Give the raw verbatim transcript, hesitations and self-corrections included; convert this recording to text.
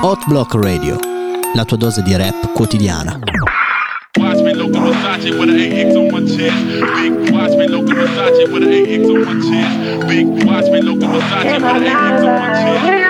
Hot Block Radio, la tua dose di rap quotidiana. Watch me look at Versace with an eight X on my chest. Big watch me look at Versace with an eight X on my chest. Big watch me look at Versace with an eight X on my chest.